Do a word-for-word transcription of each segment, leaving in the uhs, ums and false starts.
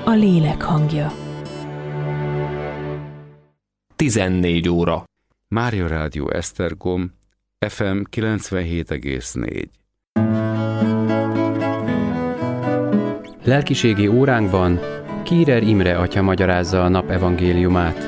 a lélek hangja. tizennégy óra. Mária Rádió Esztergom, ef em kilencvenhét egész négy. Lelkiségi óránkban Kírer Imre atya magyarázza a nap evangéliumát.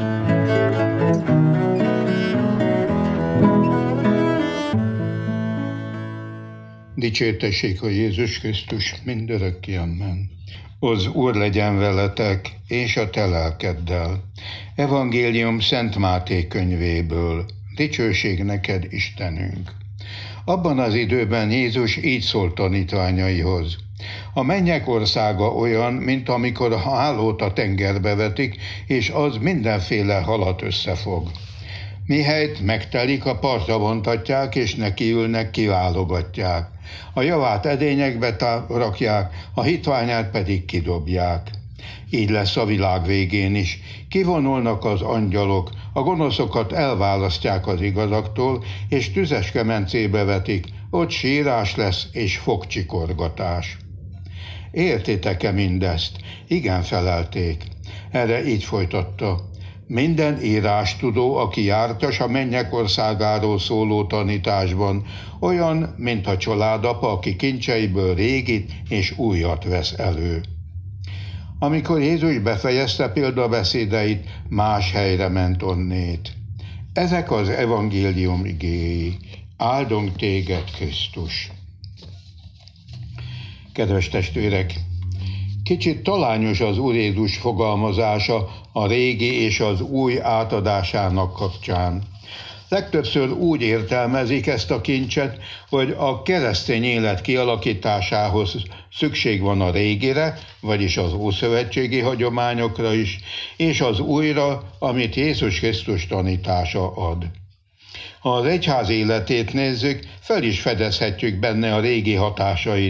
Dicsértessék a Jézus Krisztus mindörökké, amen. Az Úr legyen veletek, és a te lelkeddel. Evangélium Szent Máté könyvéből. Dicsőség neked, Istenünk! Abban az időben Jézus így szólt tanítványaihoz. A mennyek országa olyan, mint amikor a hálót a tengerbe vetik, és az mindenféle halat összefog. Mihelyt megtelik, a partra vontatják, és nekiülnek, kiválogatják. A javát edényekbe rakják, a hitványát pedig kidobják. Így lesz a világ végén is. Kivonulnak az angyalok, a gonoszokat elválasztják az igazaktól, és tüzes kemencébe vetik, ott sírás lesz és fogcsikorgatás. Értitek-e mindezt? Igen, felelték. Erre így folytatta. Minden írástudó, aki jártas a mennyek országáról szóló tanításban, olyan, mint a családapa, aki kincseiből régit és újat vesz elő. Amikor Jézus befejezte példabeszédeit, más helyre ment onnét. Ezek az evangélium igéi. Áldunk téged, Krisztus! Kedves testvérek! Kicsit talányos az Úr Jézus fogalmazása a régi és az új átadásának kapcsán. Legtöbbször úgy értelmezik ezt a kincset, hogy a keresztény élet kialakításához szükség van a régire, vagyis az ószövetségi hagyományokra is, és az újra, amit Jézus Krisztus tanítása ad. Ha az egyház életét nézzük, fel is fedezhetjük benne a régi hatásait,